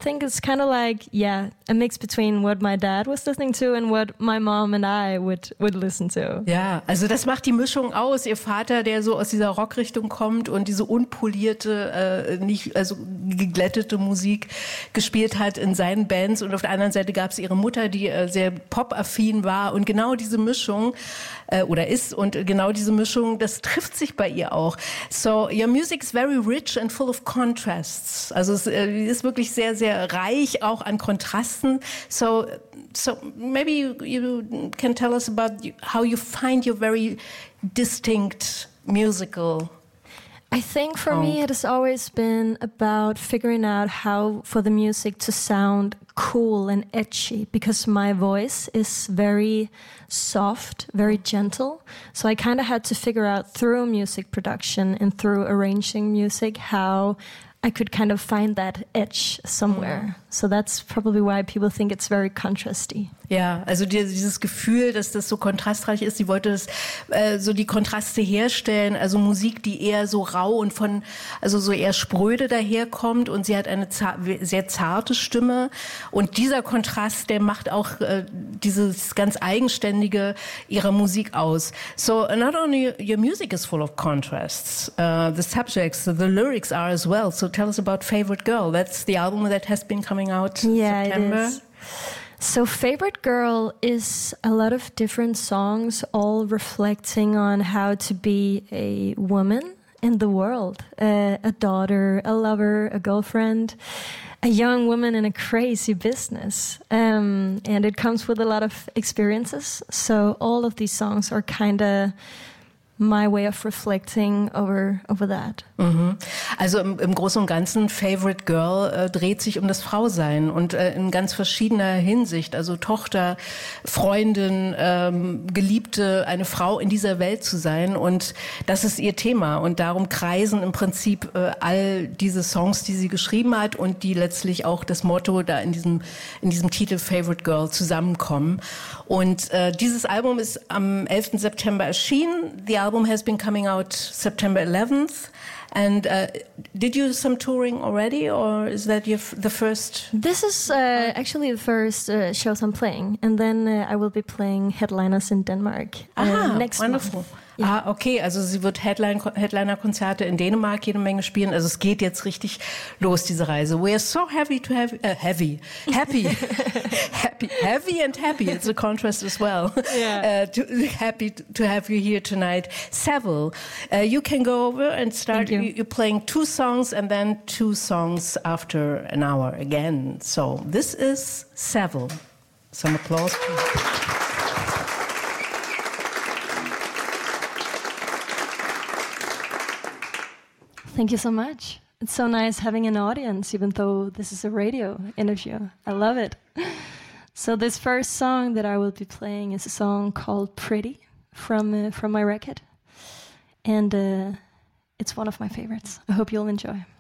think it's kind of like, a mix between what my dad was listening to and what my mom and I would listen to. Ja, also das macht die Mischung aus. Ihr Vater, der so aus dieser Rockrichtung kommt und diese unpolierte, nicht geglättete Musik gespielt hat in seinen Bands. Und auf der anderen Seite gab es ihre Mutter, die sehr pop-affin war. Und genau diese Mischung, genau diese Mischung, das trifft sich bei ihr auch. So, your music is very rich and full of contrasts. Also es ist wirklich sehr, sehr reich auch an Kontrasten. So maybe you can tell us about how you find your very distinct musical. I think for me it has always been about figuring out how for the music to sound cool and edgy, because my voice is very soft, very gentle. So I kind of had to figure out through music production and through arranging music how I could kind of find that edge somewhere. So that's probably why people think it's very contrasty. Ja, also dieses Gefühl, dass das so kontrastreich ist, sie wollte so die Kontraste herstellen, also Musik, die eher so rau und also so eher spröde daherkommt, und sie hat eine sehr zarte Stimme, und dieser Kontrast, der macht auch dieses ganz Eigenständige ihrer Musik aus. So not only your music is full of contrasts, the subjects, the lyrics are as well. So tell us about Favorite Girl. That's the album that has been coming out September. It is. So Favorite Girl is a lot of different songs, all reflecting on how to be a woman in the world, a daughter, a lover, a girlfriend, a young woman in a crazy business. And it comes with a lot of experiences. So all of these songs are kind of my way of reflecting over that. Mhm. Also im Großen und Ganzen, Favorite Girl dreht sich um das Frausein und in ganz verschiedener Hinsicht. Also Tochter, Freundin, Geliebte, eine Frau in dieser Welt zu sein. Und das ist ihr Thema. Und darum kreisen im Prinzip all diese Songs, die sie geschrieben hat und die letztlich auch das Motto da in diesem Titel Favorite Girl zusammenkommen. Und dieses Album ist am 11. September erschienen. The album has been coming out September 11th. And did you do some touring already, or is that the first? This is actually the first shows I'm playing, and then I will be playing headliners in Denmark next wonderful. month. Ja. Okay, also sie wird Headliner-Konzerte in Dänemark jede Menge spielen. Also es geht jetzt richtig los, diese Reise. We are so happy to have happy and happy. It's a contrast as well. Yeah. Happy to have you here tonight. Seville, you can go over and start. You're playing 2 songs and then 2 songs after an hour again. So this is Seville. Some applause, please. Thank you so much. It's so nice having an audience, even though this is a radio interview. I love it. So this first song that I will be playing is a song called Pretty from my record. And it's one of my favorites. I hope you'll enjoy.